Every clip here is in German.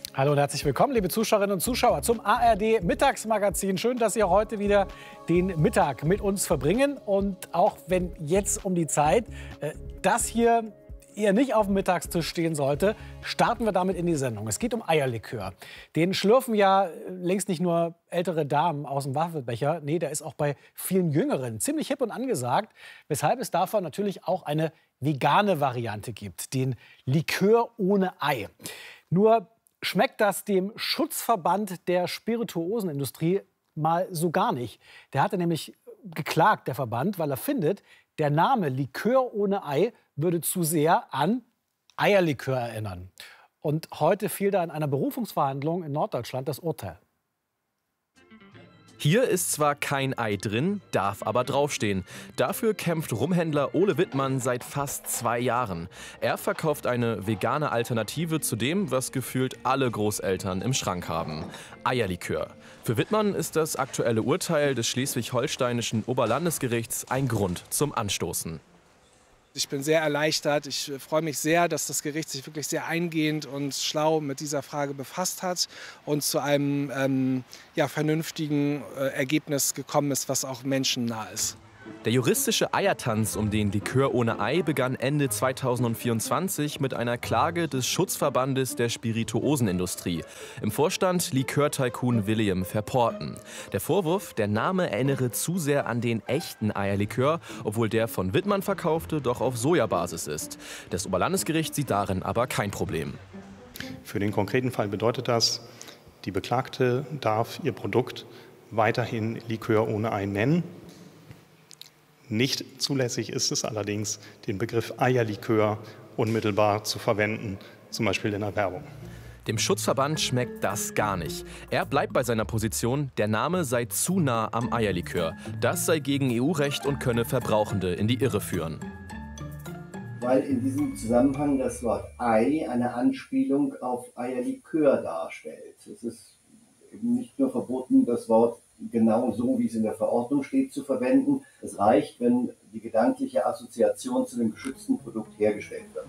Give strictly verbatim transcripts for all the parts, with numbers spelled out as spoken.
Hallo und herzlich willkommen, liebe Zuschauerinnen und Zuschauer, zum A R D Mittagsmagazin. Schön, dass Sie auch heute wieder den Mittag mit uns verbringen. Und auch wenn jetzt um die Zeit äh, das hier eher nicht auf dem Mittagstisch stehen sollte, starten wir damit in die Sendung. Es geht um Eierlikör. Den schlürfen ja längst nicht nur ältere Damen aus dem Waffelbecher. Nee, der ist auch bei vielen Jüngeren ziemlich hip und angesagt. Weshalb es davon natürlich auch eine vegane Variante gibt, den Likör ohne Ei. Nur schmeckt das dem Schutzverband der Spirituosenindustrie mal so gar nicht. Der hatte nämlich geklagt, der Verband, weil er findet, der Name Likör ohne Ei würde zu sehr an Eierlikör erinnern. Und heute fiel da in einer Berufungsverhandlung in Norddeutschland das Urteil. Hier ist zwar kein Ei drin, darf aber draufstehen. Dafür kämpft Rumhändler Ole Wittmann seit fast zwei Jahren. Er verkauft eine vegane Alternative zu dem, was gefühlt alle Großeltern im Schrank haben: Eierlikör. Für Wittmann ist das aktuelle Urteil des schleswig-holsteinischen Oberlandesgerichts ein Grund zum Anstoßen. Ich bin sehr erleichtert. Ich freue mich sehr, dass das Gericht sich wirklich sehr eingehend und schlau mit dieser Frage befasst hat und zu einem ähm, ja, vernünftigen äh, Ergebnis gekommen ist, was auch menschennah ist. Der juristische Eiertanz um den Likör ohne Ei begann Ende zweitausendvierundzwanzig mit einer Klage des Schutzverbandes der Spirituosenindustrie. Im Vorstand Likör-Tycoon William Verporten. Der Vorwurf, der Name erinnere zu sehr an den echten Eierlikör, obwohl der von Wittmann verkaufte doch auf Sojabasis ist. Das Oberlandesgericht sieht darin aber kein Problem. Für den konkreten Fall bedeutet das, die Beklagte darf ihr Produkt weiterhin Likör ohne Ei nennen. Nicht zulässig ist es allerdings, den Begriff Eierlikör unmittelbar zu verwenden, zum Beispiel in der Werbung. Dem Schutzverband schmeckt das gar nicht. Er bleibt bei seiner Position, der Name sei zu nah am Eierlikör. Das sei gegen E U-Recht und könne Verbrauchende in die Irre führen. Weil in diesem Zusammenhang das Wort Ei eine Anspielung auf Eierlikör darstellt. Es ist eben nicht nur verboten, das Wort genau so, wie es in der Verordnung steht, zu verwenden. Es reicht, wenn die gedankliche Assoziation zu dem geschützten Produkt hergestellt wird.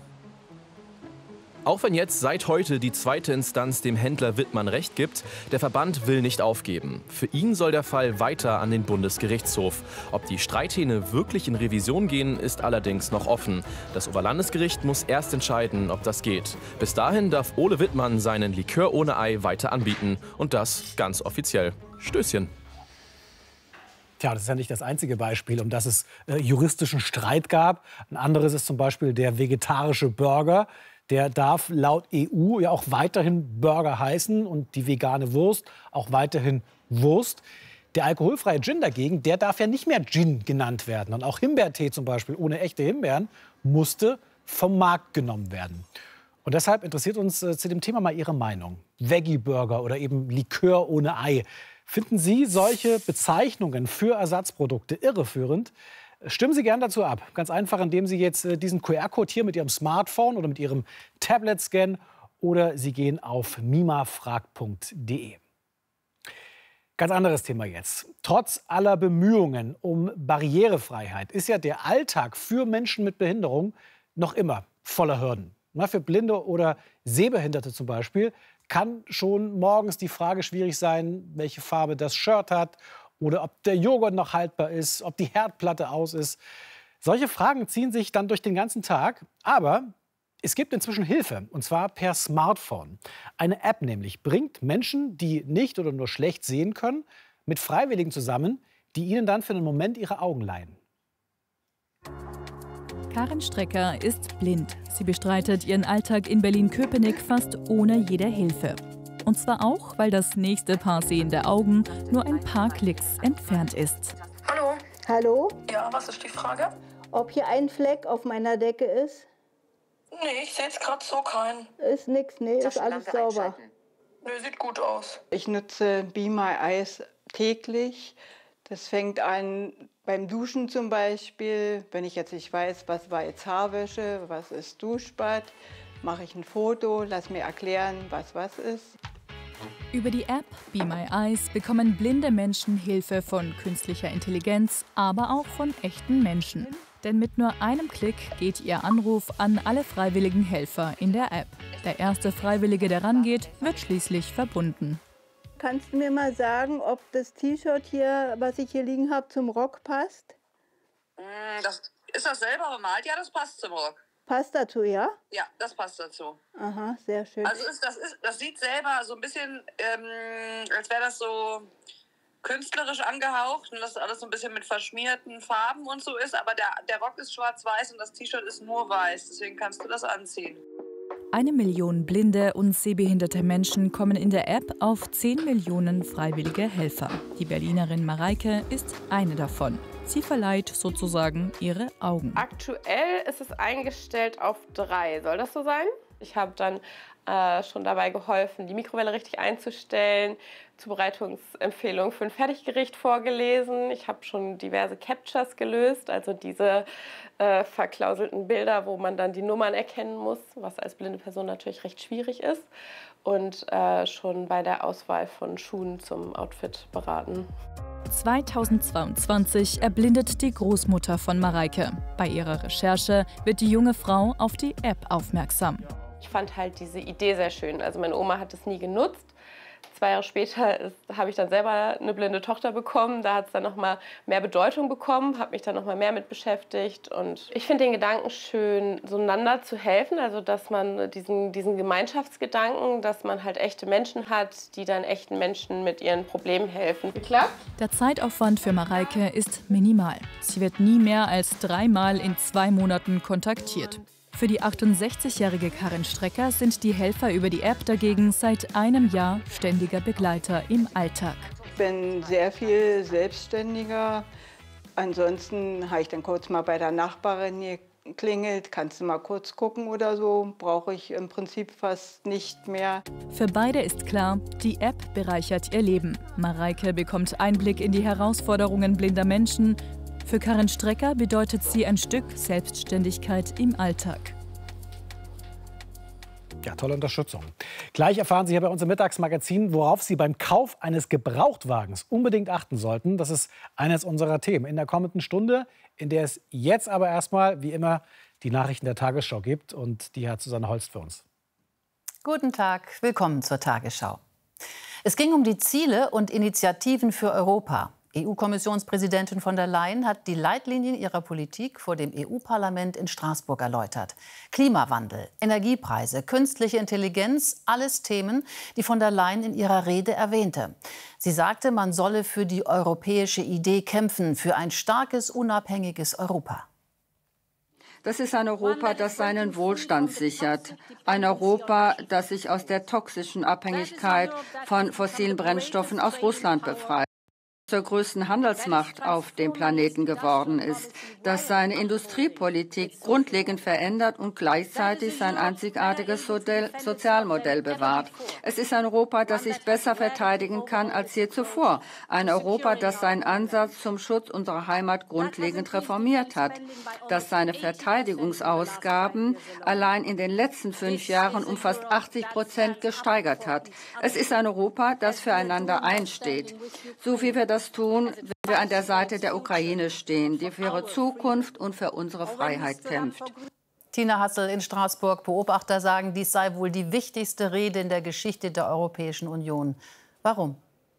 Auch wenn jetzt seit heute die zweite Instanz dem Händler Wittmann Recht gibt, der Verband will nicht aufgeben. Für ihn soll der Fall weiter an den Bundesgerichtshof. Ob die Streithähne wirklich in Revision gehen, ist allerdings noch offen. Das Oberlandesgericht muss erst entscheiden, ob das geht. Bis dahin darf Ole Wittmann seinen Likör ohne Ei weiter anbieten. Und das ganz offiziell. Stößchen. Tja, das ist ja nicht das einzige Beispiel, um das es äh, juristischen Streit gab. Ein anderes ist zum Beispiel der vegetarische Burger. Der darf laut E U ja auch weiterhin Burger heißen und die vegane Wurst auch weiterhin Wurst. Der alkoholfreie Gin dagegen, der darf ja nicht mehr Gin genannt werden. Und auch Himbeertee zum Beispiel ohne echte Himbeeren musste vom Markt genommen werden. Und deshalb interessiert uns äh, zu dem Thema mal Ihre Meinung. Veggie-Burger oder eben Likör ohne Ei. Finden Sie solche Bezeichnungen für Ersatzprodukte irreführend? Stimmen Sie gern dazu ab. Ganz einfach, indem Sie jetzt diesen Q R-Code hier mit Ihrem Smartphone oder mit Ihrem Tablet scannen oder Sie gehen auf mimafragt punkt de. Ganz anderes Thema jetzt. Trotz aller Bemühungen um Barrierefreiheit ist ja der Alltag für Menschen mit Behinderung noch immer voller Hürden. Na, für Blinde oder Sehbehinderte zum Beispiel kann schon morgens die Frage schwierig sein, welche Farbe das Shirt hat oder ob der Joghurt noch haltbar ist, ob die Herdplatte aus ist. Solche Fragen ziehen sich dann durch den ganzen Tag. Aber es gibt inzwischen Hilfe, und zwar per Smartphone. Eine App nämlich bringt Menschen, die nicht oder nur schlecht sehen können, mit Freiwilligen zusammen, die ihnen dann für einen Moment ihre Augen leihen. Karin Strecker ist blind. Sie bestreitet ihren Alltag in Berlin-Köpenick fast ohne jede Hilfe. Und zwar auch, weil das nächste Paar sehende Augen nur ein paar Klicks entfernt ist. Hallo? Hallo? Ja, was ist die Frage? Ob hier ein Fleck auf meiner Decke ist? Nee, ich sehe jetzt gerade so keinen. Ist nix, nee, ist alles sauber. Nee, sieht gut aus. Ich nutze Be My Eyes täglich. Das fängt an beim Duschen zum Beispiel. Wenn ich jetzt nicht weiß, was war jetzt Haarwäsche, was ist Duschbad, mache ich ein Foto, lass mir erklären, was was ist. Über die App Be My Eyes bekommen blinde Menschen Hilfe von künstlicher Intelligenz, aber auch von echten Menschen. Denn mit nur einem Klick geht Ihr Anruf an alle freiwilligen Helfer in der App. Der erste Freiwillige, der rangeht, wird schließlich verbunden. Kannst du mir mal sagen, ob das T-Shirt hier, was ich hier liegen habe, zum Rock passt? Das, ist das selber bemalt? Ja, das passt zum Rock. Passt dazu, ja? Ja, das passt dazu. Aha, sehr schön. Also ist, das, ist, das sieht selber so ein bisschen, ähm, als wäre das so künstlerisch angehaucht und das alles so ein bisschen mit verschmierten Farben und so ist. Aber der, der Rock ist schwarz-weiß und das T-Shirt ist nur weiß. Deswegen kannst du das anziehen. Eine Million blinde und sehbehinderte Menschen kommen in der App auf zehn Millionen freiwillige Helfer. Die Berlinerin Mareike ist eine davon. Sie verleiht sozusagen ihre Augen. Aktuell ist es eingestellt auf drei. Soll das so sein? Ich habe dann äh, schon dabei geholfen, die Mikrowelle richtig einzustellen, Zubereitungsempfehlungen für ein Fertiggericht vorgelesen. Ich habe schon diverse Captures gelöst, also diese äh, verklauselten Bilder, wo man dann die Nummern erkennen muss, was als blinde Person natürlich recht schwierig ist. Und äh, schon bei der Auswahl von Schuhen zum Outfit beraten. zweitausendzweiundzwanzig erblindet die Großmutter von Mareike. Bei ihrer Recherche wird die junge Frau auf die App aufmerksam. Ich fand halt diese Idee sehr schön. Also meine Oma hat es nie genutzt. Zwei Jahre später habe ich dann selber eine blinde Tochter bekommen. Da hat es dann noch mal mehr Bedeutung bekommen, habe mich dann noch mal mehr mit beschäftigt. Und ich finde den Gedanken schön, so einander zu helfen. Also dass man diesen, diesen Gemeinschaftsgedanken, dass man halt echte Menschen hat, die dann echten Menschen mit ihren Problemen helfen. Geklappt? Der Zeitaufwand für Mareike ist minimal. Sie wird nie mehr als dreimal in zwei Monaten kontaktiert. Für die achtundsechzigjährige Karin Strecker sind die Helfer über die App dagegen seit einem Jahr ständiger Begleiter im Alltag. Ich bin sehr viel selbstständiger. Ansonsten habe ich dann kurz mal bei der Nachbarin geklingelt. Kannst du mal kurz gucken oder so? Brauche ich im Prinzip fast nicht mehr. Für beide ist klar, die App bereichert ihr Leben. Mareike bekommt Einblick in die Herausforderungen blinder Menschen. Für Karin Strecker bedeutet sie ein Stück Selbstständigkeit im Alltag. Ja, tolle Unterstützung. Gleich erfahren Sie hier bei uns im Mittagsmagazin, worauf Sie beim Kauf eines Gebrauchtwagens unbedingt achten sollten. Das ist eines unserer Themen in der kommenden Stunde, in der es jetzt aber erstmal, wie immer, die Nachrichten der Tagesschau gibt. Und die hat Susanne Holst für uns. Guten Tag, willkommen zur Tagesschau. Es ging um die Ziele und Initiativen für Europa. E U-Kommissionspräsidentin von der Leyen hat die Leitlinien ihrer Politik vor dem E U-Parlament in Straßburg erläutert. Klimawandel, Energiepreise, künstliche Intelligenz, alles Themen, die von der Leyen in ihrer Rede erwähnte. Sie sagte, man solle für die europäische Idee kämpfen, für ein starkes, unabhängiges Europa. Das ist ein Europa, das seinen Wohlstand sichert. Ein Europa, das sich aus der toxischen Abhängigkeit von fossilen Brennstoffen aus Russland befreit. Zur größten Handelsmacht auf dem Planeten geworden ist, das seine Industriepolitik grundlegend verändert und gleichzeitig sein einzigartiges Sozialmodell bewahrt. Es ist ein Europa, das sich besser verteidigen kann als je zuvor. Ein Europa, das seinen Ansatz zum Schutz unserer Heimat grundlegend reformiert hat, das seine Verteidigungsausgaben allein in den letzten fünf Jahren um fast achtzig Prozent gesteigert hat. Es ist ein Europa, das füreinander einsteht, so wie wir das tun, wenn wir an der Seite der Ukraine stehen, die für ihre Zukunft und für unsere Freiheit kämpft. Tina Hassel in Straßburg. Beobachter sagen, dies sei wohl die wichtigste Rede in der Geschichte der Europäischen Union. Warum?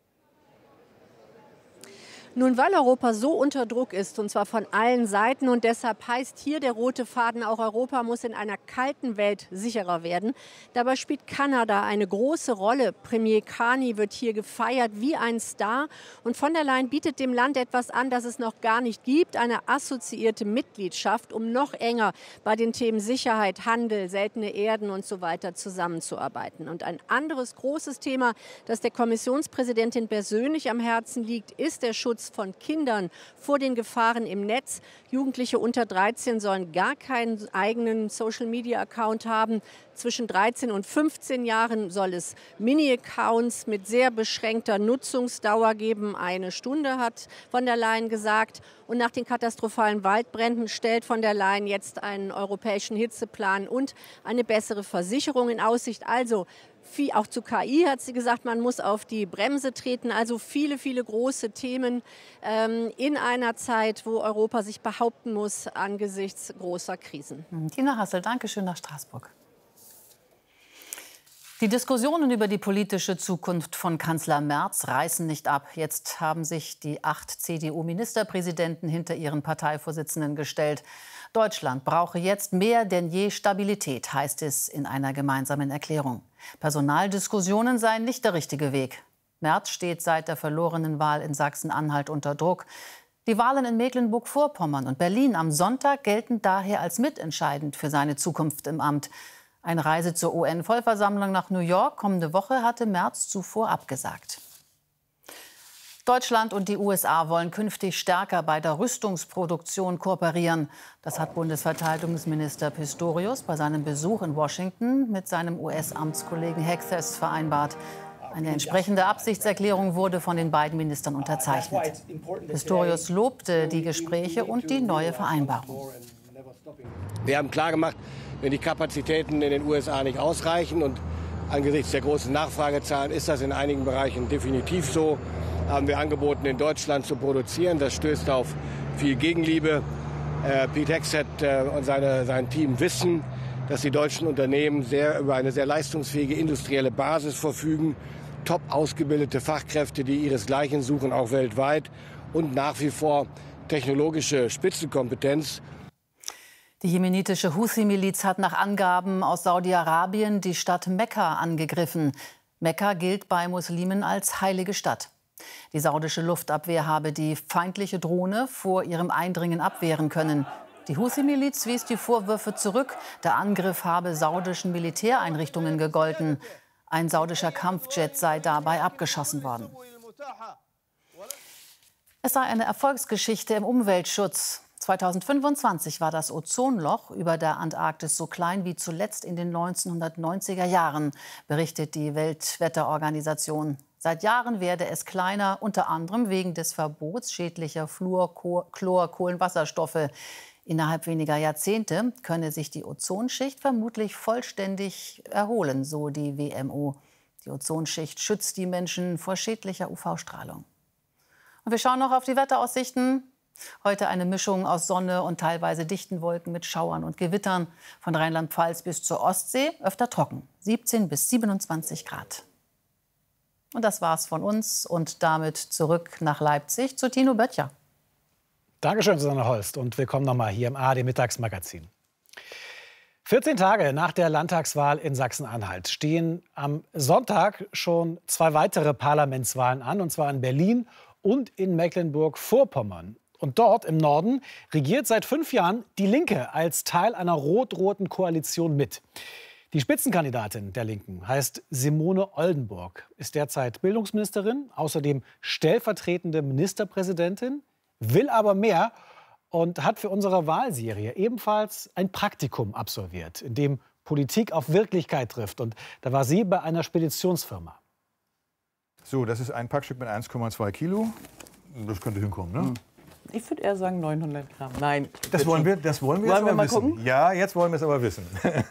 Nun, weil Europa so unter Druck ist, und zwar von allen Seiten. Und deshalb heißt hier der rote Faden, auch Europa muss in einer kalten Welt sicherer werden. Dabei spielt Kanada eine große Rolle. Premier Carney wird hier gefeiert wie ein Star. Und von der Leyen bietet dem Land etwas an, das es noch gar nicht gibt. Eine assoziierte Mitgliedschaft, um noch enger bei den Themen Sicherheit, Handel, seltene Erden und so weiter zusammenzuarbeiten. Und ein anderes großes Thema, das der Kommissionspräsidentin persönlich am Herzen liegt, ist der Schutz von Kindern vor den Gefahren im Netz. Jugendliche unter dreizehn sollen gar keinen eigenen Social-Media-Account haben. Zwischen dreizehn und fünfzehn Jahren soll es Mini-Accounts mit sehr beschränkter Nutzungsdauer geben. Eine Stunde, hat von der Leyen gesagt. Und nach den katastrophalen Waldbränden stellt von der Leyen jetzt einen europäischen Hitzeplan und eine bessere Versicherung in Aussicht. Also Viel, auch zu K I hat sie gesagt, man muss auf die Bremse treten. Also viele, viele große Themen ähm, in einer Zeit, wo Europa sich behaupten muss angesichts großer Krisen. Tina Hassel, danke schön nach Straßburg. Die Diskussionen über die politische Zukunft von Kanzler Merz reißen nicht ab. Jetzt haben sich die acht C D U-Ministerpräsidenten hinter ihren Parteivorsitzenden gestellt. Deutschland brauche jetzt mehr denn je Stabilität, heißt es in einer gemeinsamen Erklärung. Personaldiskussionen seien nicht der richtige Weg. Merz steht seit der verlorenen Wahl in Sachsen-Anhalt unter Druck. Die Wahlen in Mecklenburg-Vorpommern und Berlin am Sonntag gelten daher als mitentscheidend für seine Zukunft im Amt. Eine Reise zur U N-Vollversammlung nach New York kommende Woche hatte Merz zuvor abgesagt. Deutschland und die U S A wollen künftig stärker bei der Rüstungsproduktion kooperieren. Das hat Bundesverteidigungsminister Pistorius bei seinem Besuch in Washington mit seinem U S-Amtskollegen Hegseth vereinbart. Eine entsprechende Absichtserklärung wurde von den beiden Ministern unterzeichnet. Pistorius lobte die Gespräche und die neue Vereinbarung. Wir haben klargemacht, wenn die Kapazitäten in den U S A nicht ausreichen und angesichts der großen Nachfragezahlen ist das in einigen Bereichen definitiv so, haben wir angeboten, in Deutschland zu produzieren. Das stößt auf viel Gegenliebe. Äh, Pete Hegseth äh, und seine, sein Team wissen, dass die deutschen Unternehmen sehr, über eine sehr leistungsfähige industrielle Basis verfügen, top ausgebildete Fachkräfte, die ihresgleichen suchen, auch weltweit, und nach wie vor technologische Spitzenkompetenz. Die jemenitische Houthi-Miliz hat nach Angaben aus Saudi-Arabien die Stadt Mekka angegriffen. Mekka gilt bei Muslimen als heilige Stadt. Die saudische Luftabwehr habe die feindliche Drohne vor ihrem Eindringen abwehren können. Die Houthi-Miliz wies die Vorwürfe zurück. Der Angriff habe saudischen Militäreinrichtungen gegolten. Ein saudischer Kampfjet sei dabei abgeschossen worden. Es sei eine Erfolgsgeschichte im Umweltschutz. zweitausendfünfundzwanzig war das Ozonloch über der Antarktis so klein wie zuletzt in den neunzehnhundertneunziger Jahren, berichtet die Weltwetterorganisation. Seit Jahren werde es kleiner, unter anderem wegen des Verbots schädlicher Fluor-, Chlor-, Kohlenwasserstoffe. Innerhalb weniger Jahrzehnte könne sich die Ozonschicht vermutlich vollständig erholen, so die W M O. Die Ozonschicht schützt die Menschen vor schädlicher U V-Strahlung. Und wir schauen noch auf die Wetteraussichten. Heute eine Mischung aus Sonne und teilweise dichten Wolken mit Schauern und Gewittern. Von Rheinland-Pfalz bis zur Ostsee öfter trocken. siebzehn bis siebenundzwanzig Grad. Und das war's von uns. Und damit zurück nach Leipzig zu Tino Böttcher. Dankeschön, Susanne Holst. Und willkommen nochmal hier im A R D-Mittagsmagazin. vierzehn Tage nach der Landtagswahl in Sachsen-Anhalt stehen am Sonntag schon zwei weitere Parlamentswahlen an. Und zwar in Berlin und in Mecklenburg-Vorpommern. Und dort im Norden regiert seit fünf Jahren die Linke als Teil einer rot-roten Koalition mit. Die Spitzenkandidatin der Linken heißt Simone Oldenburg, ist derzeit Bildungsministerin, außerdem stellvertretende Ministerpräsidentin, will aber mehr und hat für unsere Wahlserie ebenfalls ein Praktikum absolviert, in dem Politik auf Wirklichkeit trifft. Und da war sie bei einer Speditionsfirma. So, das ist ein Packstück mit eins Komma zwei Kilo. Das könnte hinkommen, ne? Ich würde eher sagen neunhundert Gramm. Nein. Das wollen wir, das wollen wir wollen jetzt wir aber mal wissen. gucken? Ja, jetzt wollen wir es aber wissen.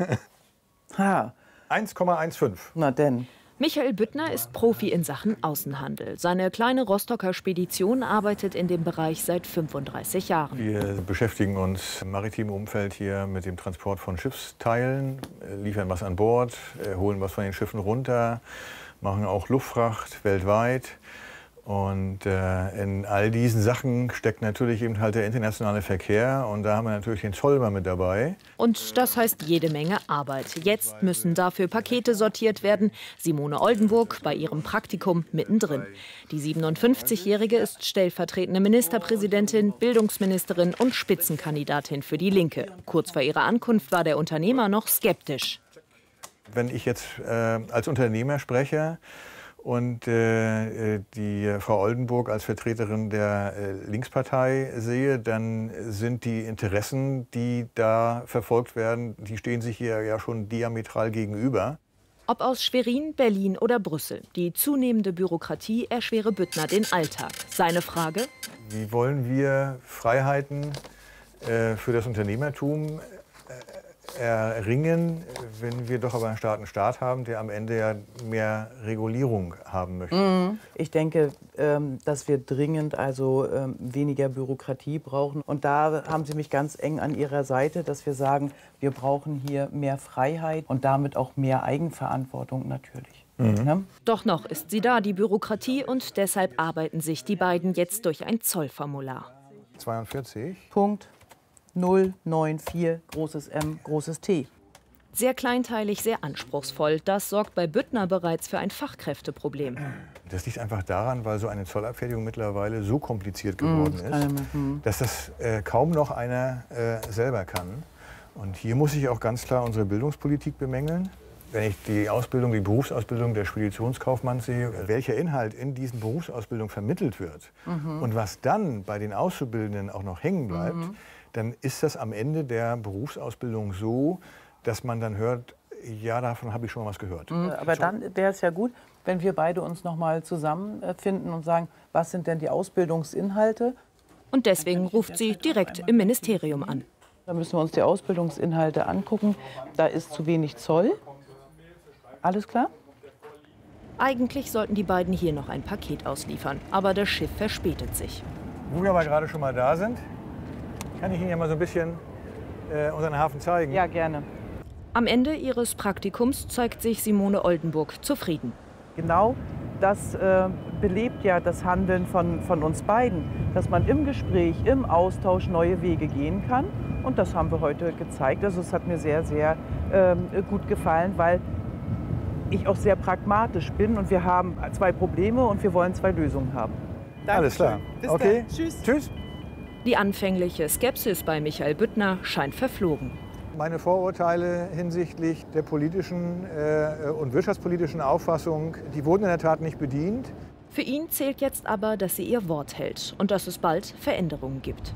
Ha. eins Komma fünfzehn. Na denn. Michael Büttner ist Profi in Sachen Außenhandel. Seine kleine Rostocker Spedition arbeitet in dem Bereich seit fünfunddreißig Jahren. Wir beschäftigen uns im maritimen Umfeld hier mit dem Transport von Schiffsteilen, liefern was an Bord, holen was von den Schiffen runter, machen auch Luftfracht weltweit. Und äh, in all diesen Sachen steckt natürlich eben halt der internationale Verkehr. Und da haben wir natürlich den Zoll mal mit dabei. Und das heißt jede Menge Arbeit. Jetzt müssen dafür Pakete sortiert werden. Simone Oldenburg bei ihrem Praktikum mittendrin. Die siebenundfünfzigjährige ist stellvertretende Ministerpräsidentin, Bildungsministerin und Spitzenkandidatin für die Linke. Kurz vor ihrer Ankunft war der Unternehmer noch skeptisch. Wenn ich jetzt äh, als Unternehmer spreche, und äh, die Frau Oldenburg als Vertreterin der äh, Linkspartei sehe, dann sind die Interessen, die da verfolgt werden, die stehen sich hier ja schon diametral gegenüber. Ob aus Schwerin, Berlin oder Brüssel, die zunehmende Bürokratie erschwere Büttner den Alltag. Seine Frage? Wie wollen wir Freiheiten äh, für das Unternehmertum äh, erringen, wenn wir doch aber einen starken Staat haben, der am Ende ja mehr Regulierung haben möchte? Ich denke, dass wir dringend also weniger Bürokratie brauchen. Und da haben Sie mich ganz eng an Ihrer Seite, dass wir sagen, wir brauchen hier mehr Freiheit und damit auch mehr Eigenverantwortung natürlich. Mhm. Ne? Doch noch ist sie da, die Bürokratie, und deshalb arbeiten sich die beiden jetzt durch ein Zollformular. zweiundvierzig. Punkt null neun vier, großes M, großes T. Sehr kleinteilig, sehr anspruchsvoll. Das sorgt bei Büttner bereits für ein Fachkräfteproblem. Das liegt einfach daran, weil so eine Zollabfertigung mittlerweile so kompliziert geworden Mm, das ist, dass das äh, kaum noch einer äh, selber kann. Und hier muss ich auch ganz klar unsere Bildungspolitik bemängeln. Wenn ich die Ausbildung, die Berufsausbildung der Speditionskaufmanns sehe, welcher Inhalt in diesen Berufsausbildungen vermittelt wird Mhm. und was dann bei den Auszubildenden auch noch hängen bleibt, Mhm. dann ist das am Ende der Berufsausbildung so, dass man dann hört, ja, davon habe ich schon mal was gehört. Mhm, aber dann wäre es ja gut, wenn wir beide uns noch mal zusammenfinden und sagen, was sind denn die Ausbildungsinhalte? Und deswegen ruft sie direkt im Ministerium an. Da müssen wir uns die Ausbildungsinhalte angucken. Da ist zu wenig Zoll. Alles klar? Eigentlich sollten die beiden hier noch ein Paket ausliefern, aber das Schiff verspätet sich. Wo wir aber gerade schon mal da sind, kann ich Ihnen ja mal so ein bisschen äh, unseren Hafen zeigen. Ja, gerne. Am Ende ihres Praktikums zeigt sich Simone Oldenburg zufrieden. Genau das äh, belebt ja das Handeln von, von uns beiden, dass man im Gespräch, im Austausch neue Wege gehen kann. Und das haben wir heute gezeigt. Also es hat mir sehr, sehr ähm, gut gefallen, weil ich auch sehr pragmatisch bin. Und wir haben zwei Probleme und wir wollen zwei Lösungen haben. Alles klar. Bis Okay. dann. Tschüss. Tschüss. Die anfängliche Skepsis bei Michael Büttner scheint verflogen. Meine Vorurteile hinsichtlich der politischen äh, und wirtschaftspolitischen Auffassung, die wurden in der Tat nicht bedient. Für ihn zählt jetzt aber, dass sie ihr Wort hält und dass es bald Veränderungen gibt.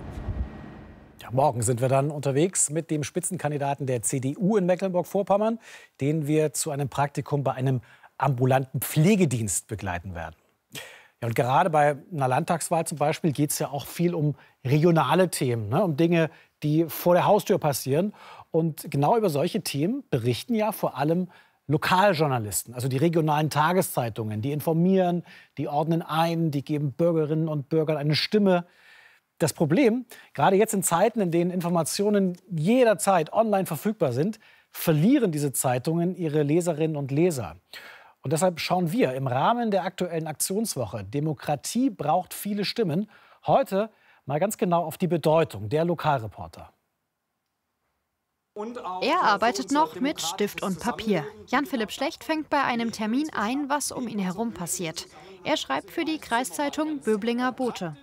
Ja, morgen sind wir dann unterwegs mit dem Spitzenkandidaten der C D U in Mecklenburg-Vorpommern, den wir zu einem Praktikum bei einem ambulanten Pflegedienst begleiten werden. Ja, und gerade bei einer Landtagswahl zum Beispiel geht es ja auch viel um regionale Themen, ne, um Dinge, die vor der Haustür passieren. Und genau über solche Themen berichten ja vor allem Lokaljournalisten, also die regionalen Tageszeitungen. Die informieren, die ordnen ein, die geben Bürgerinnen und Bürgern eine Stimme. Das Problem, gerade jetzt in Zeiten, in denen Informationen jederzeit online verfügbar sind, verlieren diese Zeitungen ihre Leserinnen und Leser. Und deshalb schauen wir im Rahmen der aktuellen Aktionswoche Demokratie braucht viele Stimmen heute mal ganz genau auf die Bedeutung der Lokalreporter. Er arbeitet noch mit Stift und Papier. Jan-Philipp Schlecht fängt bei einem Termin ein, was um ihn herum passiert. Er schreibt für die Kreiszeitung Böblinger Bote.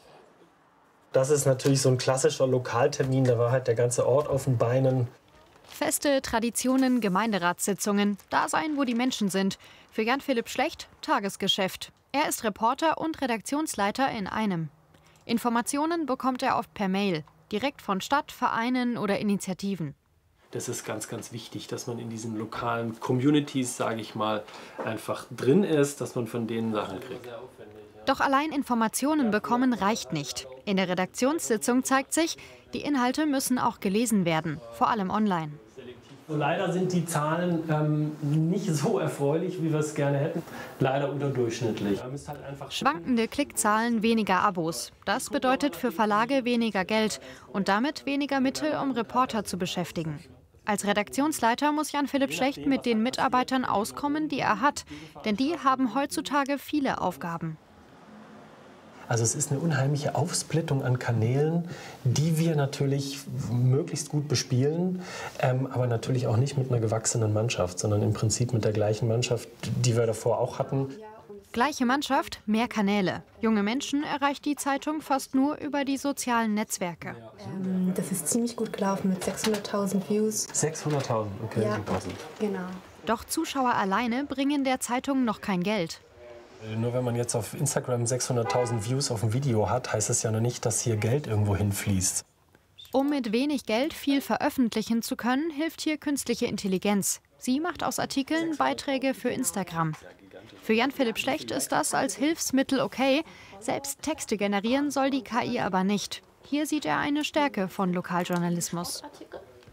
Das ist natürlich so ein klassischer Lokaltermin, da war halt der ganze Ort auf den Beinen. Feste, Traditionen, Gemeinderatssitzungen, da sein, wo die Menschen sind. Für Jan-Philipp Schlecht Tagesgeschäft. Er ist Reporter und Redaktionsleiter in einem. Informationen bekommt er oft per Mail, direkt von Stadt, Vereinen oder Initiativen. Das ist ganz, ganz wichtig, dass man in diesen lokalen Communities, sage ich mal, einfach drin ist, dass man von denen Sachen kriegt. Doch allein Informationen bekommen reicht nicht. In der Redaktionssitzung zeigt sich, die Inhalte müssen auch gelesen werden, vor allem online. Leider sind die Zahlen ähm, nicht so erfreulich, wie wir es gerne hätten. Leider unterdurchschnittlich. Halt einfach Schwankende Klickzahlen, weniger Abos. Das bedeutet für Verlage weniger Geld und damit weniger Mittel, um Reporter zu beschäftigen. Als Redaktionsleiter muss Jan-Philipp Schlecht mit den Mitarbeitern auskommen, die er hat. Denn die haben heutzutage viele Aufgaben. Also es ist eine unheimliche Aufsplittung an Kanälen, die wir natürlich möglichst gut bespielen, ähm, aber natürlich auch nicht mit einer gewachsenen Mannschaft, sondern im Prinzip mit der gleichen Mannschaft, die wir davor auch hatten. Gleiche Mannschaft, mehr Kanäle. Junge Menschen erreicht die Zeitung fast nur über die sozialen Netzwerke. Ähm, das ist ziemlich gut gelaufen mit sechshunderttausend Views. sechshunderttausend, okay. Ja, genau. Doch Zuschauer alleine bringen der Zeitung noch kein Geld. Nur wenn man jetzt auf Instagram sechshunderttausend Views auf ein Video hat, heißt es ja noch nicht, dass hier Geld irgendwo hinfließt. Um mit wenig Geld viel veröffentlichen zu können, hilft hier künstliche Intelligenz. Sie macht aus Artikeln Beiträge für Instagram. Für Jan-Philipp Schlecht ist das als Hilfsmittel okay. Selbst Texte generieren soll die K I aber nicht. Hier sieht er eine Stärke von Lokaljournalismus.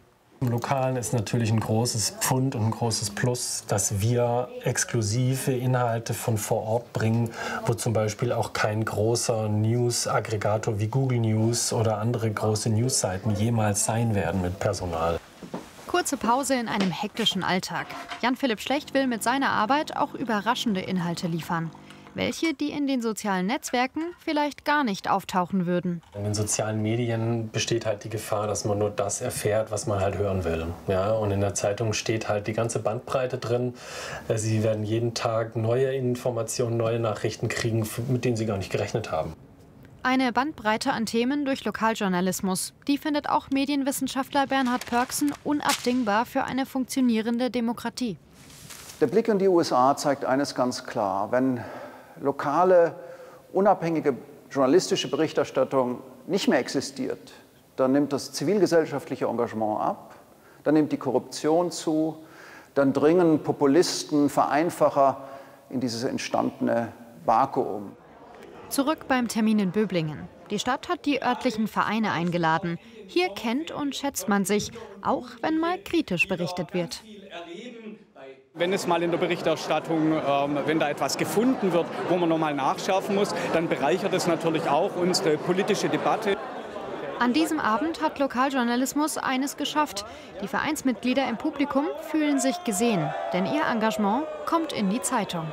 Im Lokalen ist natürlich ein großes Pfund und ein großes Plus, dass wir exklusive Inhalte von vor Ort bringen, wo zum Beispiel auch kein großer News-Aggregator wie Google News oder andere große Newsseiten jemals sein werden mit Personal. Kurze Pause in einem hektischen Alltag. Jan-Philipp Schlecht will mit seiner Arbeit auch überraschende Inhalte liefern. Welche, die in den sozialen Netzwerken vielleicht gar nicht auftauchen würden. In den sozialen Medien besteht halt die Gefahr, dass man nur das erfährt, was man halt hören will. Ja, und in der Zeitung steht halt die ganze Bandbreite drin. Sie werden jeden Tag neue Informationen, neue Nachrichten kriegen, mit denen sie gar nicht gerechnet haben. Eine Bandbreite an Themen durch Lokaljournalismus. Die findet auch Medienwissenschaftler Bernhard Pörksen unabdingbar für eine funktionierende Demokratie. Der Blick in die U S A zeigt eines ganz klar. Wenn lokale, unabhängige journalistische Berichterstattung nicht mehr existiert, dann nimmt das zivilgesellschaftliche Engagement ab, dann nimmt die Korruption zu, dann dringen Populisten, Vereinfacher in dieses entstandene Vakuum. Zurück beim Termin in Böblingen. Die Stadt hat die örtlichen Vereine eingeladen. Hier kennt und schätzt man sich, auch wenn mal kritisch berichtet wird. Wenn es mal in der Berichterstattung, ähm, wenn da etwas gefunden wird, wo man nochmal nachschärfen muss, dann bereichert es natürlich auch unsere politische Debatte. An diesem Abend hat Lokaljournalismus eines geschafft. Die Vereinsmitglieder im Publikum fühlen sich gesehen, denn ihr Engagement kommt in die Zeitung.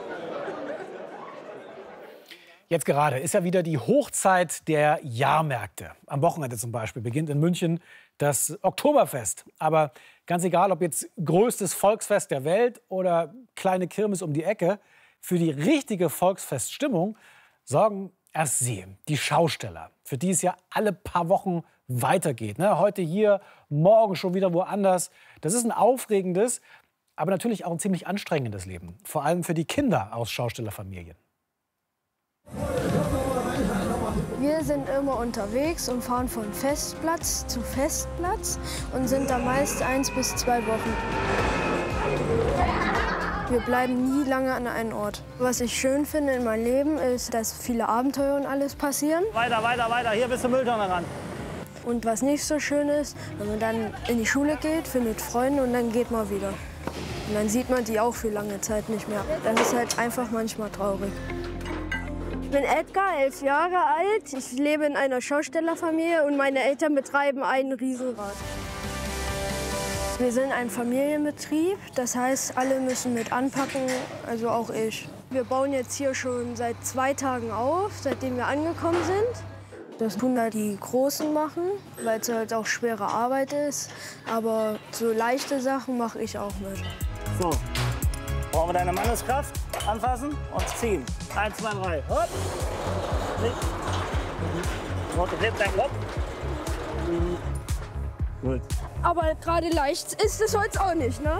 Jetzt gerade ist ja wieder die Hochzeit der Jahrmärkte. Am Wochenende zum Beispiel beginnt in München das Oktoberfest. Aber ganz egal, ob jetzt größtes Volksfest der Welt oder kleine Kirmes um die Ecke, für die richtige Volksfeststimmung sorgen erst Sie, die Schausteller, für die es ja alle paar Wochen weitergeht. Ne? Heute hier, morgen schon wieder woanders. Das ist ein aufregendes, aber natürlich auch ein ziemlich anstrengendes Leben. Vor allem für die Kinder aus Schaustellerfamilien. Wir sind immer unterwegs und fahren von Festplatz zu Festplatz und sind da meist eins bis zwei Wochen. Wir bleiben nie lange an einem Ort. Was ich schön finde in meinem Leben ist, dass viele Abenteuer und alles passieren. Weiter, weiter, weiter, hier bis zum Mülltonne ran. Und was nicht so schön ist, wenn man dann in die Schule geht, findet Freunde und dann geht man wieder. Und dann sieht man die auch für lange Zeit nicht mehr. Das ist halt einfach manchmal traurig. Ich bin Edgar, elf Jahre alt. Ich lebe in einer Schaustellerfamilie und meine Eltern betreiben ein Riesenrad. Wir sind ein Familienbetrieb, das heißt, alle müssen mit anpacken, also auch ich. Wir bauen jetzt hier schon seit zwei Tagen auf, seitdem wir angekommen sind. Das tun halt die Großen machen, weil es halt auch schwere Arbeit ist. Aber so leichte Sachen mache ich auch mit. So, brauchen wir deine Manneskraft. Anfassen und ziehen. Eins, zwei, drei. Hopp. Rote Flip, dein Kopf. Gut. Aber gerade leicht ist es heute auch nicht, ne?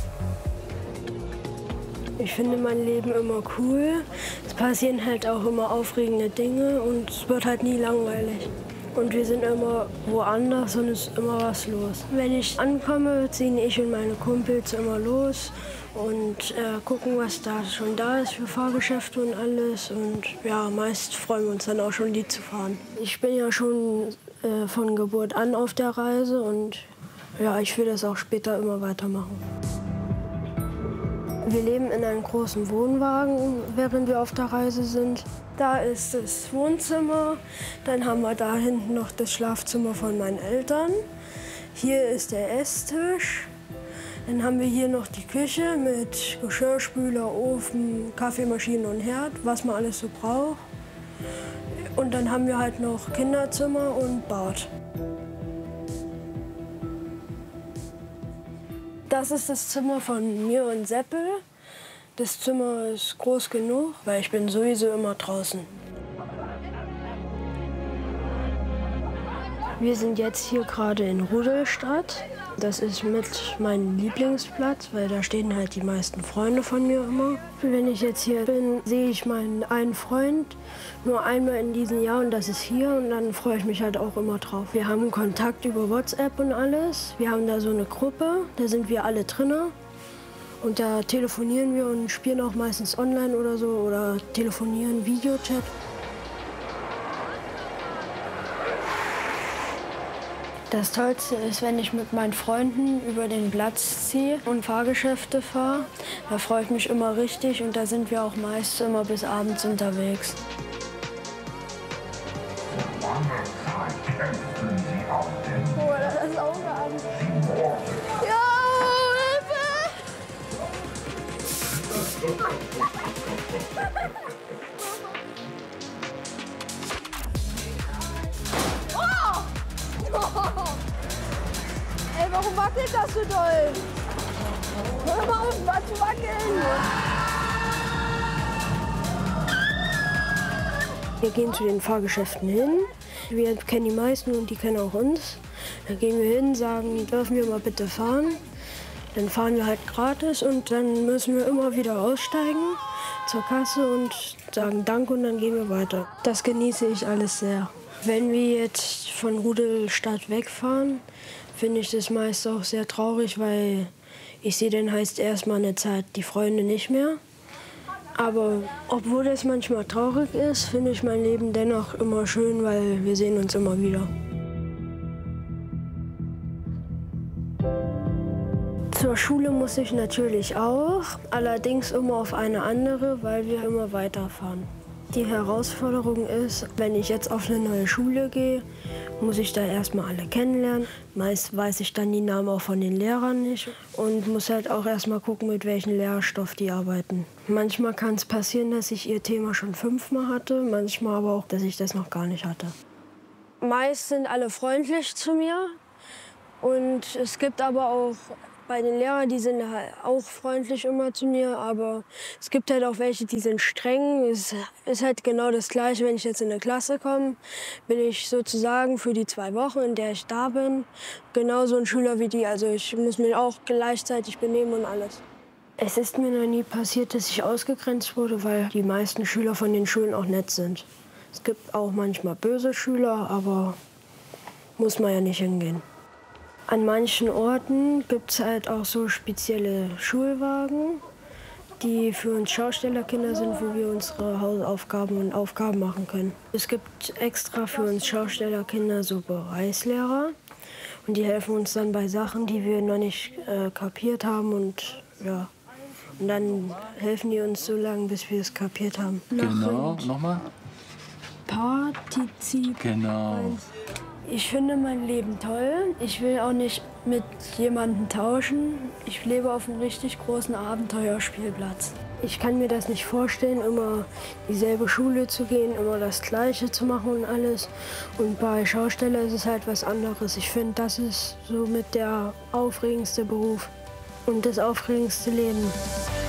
Ich finde mein Leben immer cool. Es passieren halt auch immer aufregende Dinge und es wird halt nie langweilig. Und wir sind immer woanders und es ist immer was los. Wenn ich ankomme, ziehen ich und meine Kumpels immer los und äh, gucken, was da schon da ist für Fahrgeschäfte und alles. Und ja, meist freuen wir uns dann auch schon, die zu fahren. Ich bin ja schon äh, von Geburt an auf der Reise und ja, ich will das auch später immer weitermachen. Wir leben in einem großen Wohnwagen, während wir auf der Reise sind. Da ist das Wohnzimmer, dann haben wir da hinten noch das Schlafzimmer von meinen Eltern. Hier ist der Esstisch. Dann haben wir hier noch die Küche mit Geschirrspüler, Ofen, Kaffeemaschine und Herd, was man alles so braucht. Und dann haben wir halt noch Kinderzimmer und Bad. Das ist das Zimmer von mir und Seppel. Das Zimmer ist groß genug, weil ich bin sowieso immer draußen. Wir sind jetzt hier gerade in Rudolstadt. Das ist mit meinem Lieblingsplatz, weil da stehen halt die meisten Freunde von mir immer. Wenn ich jetzt hier bin, sehe ich meinen einen Freund nur einmal in diesem Jahr und das ist hier und dann freue ich mich halt auch immer drauf. Wir haben Kontakt über WhatsApp und alles. Wir haben da so eine Gruppe, da sind wir alle drinne. Und da telefonieren wir und spielen auch meistens online oder so oder telefonieren, Videochat. Das Tollste ist, wenn ich mit meinen Freunden über den Platz ziehe und Fahrgeschäfte fahre. Da freue ich mich immer richtig und da sind wir auch meist immer bis abends unterwegs. Oh, das ist Auge an. Ja, Hilfe! Ey, warum wackelt das so doll? Hör mal auf, mal zu wackeln! Wir gehen zu den Fahrgeschäften hin. Wir kennen die meisten und die kennen auch uns. Dann gehen wir hin, sagen, dürfen wir mal bitte fahren. Dann fahren wir halt gratis und dann müssen wir immer wieder aussteigen zur Kasse und sagen Danke und dann gehen wir weiter. Das genieße ich alles sehr. Wenn wir jetzt von Rudolstadt wegfahren, finde ich das meist auch sehr traurig, weil ich sehe dann heißt erstmal eine Zeit die Freunde nicht mehr. Aber obwohl das manchmal traurig ist, finde ich mein Leben dennoch immer schön, weil wir sehen uns immer wieder. Zur Schule muss ich natürlich auch, allerdings immer auf eine andere, weil wir immer weiterfahren. Die Herausforderung ist, wenn ich jetzt auf eine neue Schule gehe, muss ich da erstmal alle kennenlernen. Meist weiß ich dann die Namen auch von den Lehrern nicht und muss halt auch erstmal gucken, mit welchem Lehrstoff die arbeiten. Manchmal kann es passieren, dass ich ihr Thema schon fünfmal hatte, manchmal aber auch, dass ich das noch gar nicht hatte. Meist sind alle freundlich zu mir und es gibt aber auch bei den Lehrern, die sind halt auch freundlich immer zu mir, aber es gibt halt auch welche, die sind streng. Es ist halt genau das Gleiche, wenn ich jetzt in eine Klasse komme, bin ich sozusagen für die zwei Wochen, in der ich da bin, genauso ein Schüler wie die. Also ich muss mich auch gleichzeitig benehmen und alles. Es ist mir noch nie passiert, dass ich ausgegrenzt wurde, weil die meisten Schüler von den Schulen auch nett sind. Es gibt auch manchmal böse Schüler, aber muss man ja nicht hingehen. An manchen Orten gibt es halt auch so spezielle Schulwagen, die für uns Schaustellerkinder sind, wo wir unsere Hausaufgaben und Aufgaben machen können. Es gibt extra für uns Schaustellerkinder so Bereichslehrer und die helfen uns dann bei Sachen, die wir noch nicht äh, kapiert haben und ja. Und dann helfen die uns so lange, bis wir es kapiert haben. Genau, nochmal. Partizip. Genau. Ich finde mein Leben toll. Ich will auch nicht mit jemandem tauschen. Ich lebe auf einem richtig großen Abenteuerspielplatz. Ich kann mir das nicht vorstellen, immer dieselbe Schule zu gehen, immer das Gleiche zu machen und alles. Und bei Schausteller ist es halt was anderes. Ich finde, das ist so mit der aufregendste Beruf und das aufregendste Leben.